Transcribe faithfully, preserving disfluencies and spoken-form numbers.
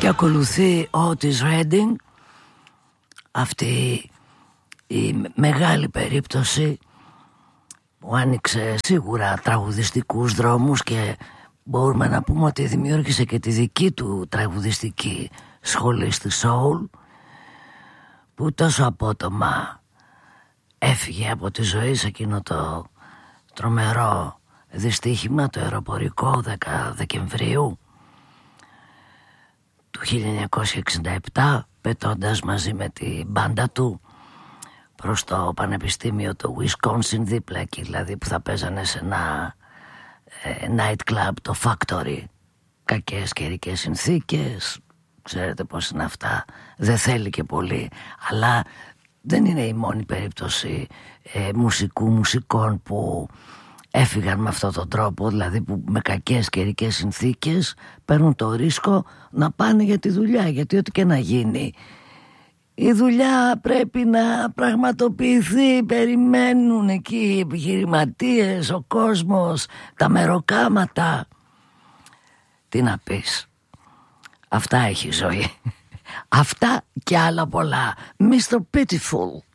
Και ακολουθεί ο Otis Redding, αυτή η μεγάλη περίπτωση που άνοιξε σίγουρα τραγουδιστικούς δρόμους και μπορούμε να πούμε ότι δημιούργησε και τη δική του τραγουδιστική σχολή στη Soul, που τόσο απότομα έφυγε από τη ζωή σε εκείνο το τρομερό δυστύχημα, το αεροπορικό δέκα Δεκεμβρίου του χίλια εννιακόσια εξήντα επτά, πετώντας μαζί με την μπάντα του προς το πανεπιστήμιο του Wisconsin, δίπλα εκεί δηλαδή που θα παίζανε σε ένα ε, night club, το Factory. Κακές καιρικές συνθήκες, ξέρετε πως είναι αυτά, δεν θέλει και πολύ, αλλά δεν είναι η μόνη περίπτωση ε, μουσικού, μουσικών που έφυγαν με αυτόν τον τρόπο, δηλαδή που με κακές καιρικές συνθήκες παίρνουν το ρίσκο να πάνε για τη δουλειά, γιατί ό,τι και να γίνει η δουλειά πρέπει να πραγματοποιηθεί, περιμένουν εκεί οι επιχειρηματίες, ο κόσμος, τα μεροκάματα. Τι να πεις, αυτά έχει η ζωή. Αυτά και άλλα πολλά. μίστερ Pitiful.